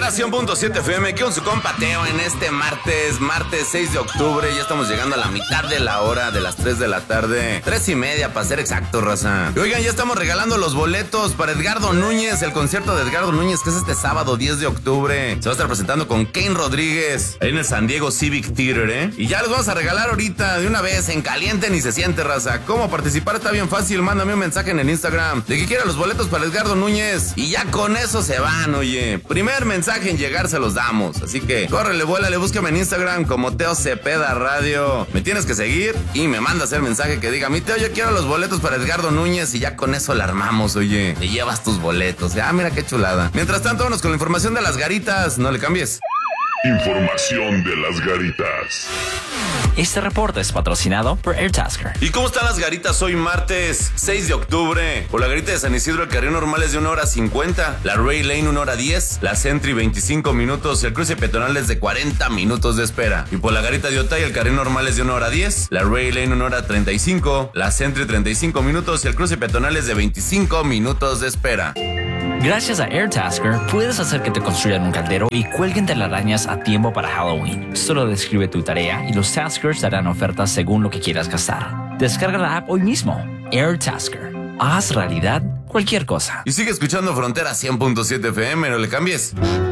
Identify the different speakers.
Speaker 1: Frontera 100.7 FM, que con su compa Teo en este martes 6 de octubre. Ya estamos llegando a la mitad de la hora de las 3 de la tarde. 3:30 para ser exacto, raza. Y oigan, ya estamos regalando los boletos para Edgardo Núñez, el concierto de Edgardo Núñez, que es este sábado 10 de octubre. Se va a estar presentando con Kane Rodríguez ahí en el San Diego Civic Theater, ¿eh? Y ya los vamos a regalar ahorita de una vez, en caliente ni se siente, raza. ¿Cómo participar? Está bien fácil, mándame un mensaje en el Instagram de que quiera los boletos para Edgardo Núñez. Y ya con eso se van, oye. Primer mensaje en llegar se los damos. Así que córrele, vuélale, búscame en Instagram como Teo Cepeda Radio. Me tienes que seguir y me mandas el mensaje que diga: mi Teo, yo quiero los boletos para Edgardo Núñez. Y ya con eso la armamos, oye. Te llevas tus boletos. Ah, mira qué chulada. Mientras tanto, vámonos con la información de las garitas. No le cambies.
Speaker 2: Información de las garitas.
Speaker 3: Este reporte es patrocinado por AirTasker.
Speaker 1: ¿Y cómo están las garitas hoy martes 6 de octubre? Por la garita de San Isidro el carril normal es de 1 hora 50, la Ray Lane 1 hora 10, la Sentry 25 minutos y el cruce peatonal es de 40 minutos de espera. Y por la garita de Otay el carril normal es de 1 hora 10, la Ray Lane 1 hora 35, la Sentry 35 minutos y el cruce peatonal es de 25 minutos de espera.
Speaker 3: Gracias a AirTasker, puedes hacer que te construyan un caldero y cuelguen telarañas a tiempo para Halloween. Solo describe tu tarea y los taskers darán ofertas según lo que quieras gastar. Descarga la app hoy mismo. AirTasker. Haz realidad cualquier cosa.
Speaker 1: Y sigue escuchando Frontera 100.7 FM, no le cambies.